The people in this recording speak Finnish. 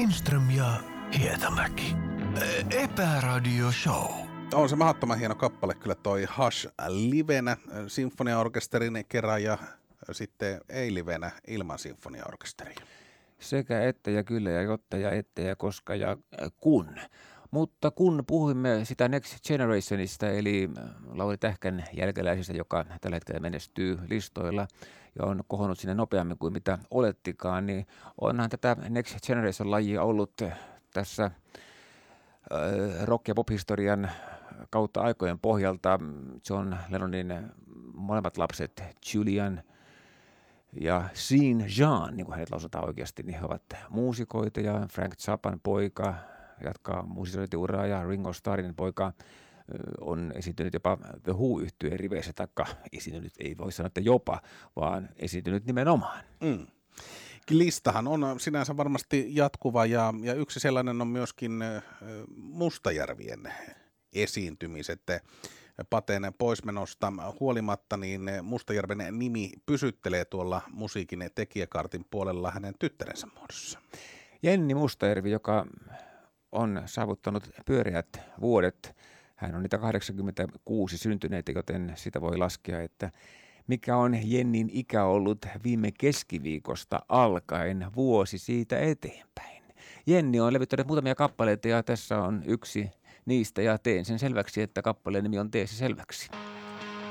Lindström ja Hietamäki. Epäradio Show. On se mahdottoman hieno kappale kyllä toi Hush livenä sinfoniaorkesterin kerran ja sitten ei livenä ilman sinfoniaorkesteria. Sekä että ja kyllä ja jotta ja että ja koska ja kun. Mutta kun puhuimme sitä Next Generationista, eli Lauri Tähkän jälkeläisistä, joka tällä hetkellä menestyy listoilla ja on kohonnut sinne nopeammin kuin mitä olettikaan, niin onhan tätä Next Generation-lajia ollut tässä rock- ja pop-historian kautta aikojen pohjalta. John Lennonin molemmat lapset, Julian ja Sean Jean, niin kuin hänet lausutaan oikeasti, niin he ovat muusikoita ja Frank Zappan poika jatkaa musiikointiuraa ja Ringo Starrin poika on esiintynyt jopa The Who-yhtyeen riveissä, taikka esiintynyt, ei voi sanoa, että jopa, vaan esiintynyt nimenomaan. Listahan on sinänsä varmasti jatkuva ja yksi sellainen on myöskin Mustajärvien esiintymiset. Pateen poismenosta huolimatta, niin Mustajärven nimi pysyttelee tuolla musiikin tekijäkartin puolella hänen tyttärensä muodossa. Jenni Mustajärvi, joka on saavuttanut pyöreät vuodet. Hän on niitä 86 syntyneitä, joten sitä voi laskea, että mikä on Jennin ikä ollut viime keskiviikosta alkaen vuosi siitä eteenpäin. Jenni on levittänyt muutamia kappaleita ja tässä on yksi niistä ja teen sen selväksi, että kappaleen nimi on Tee se selväksi.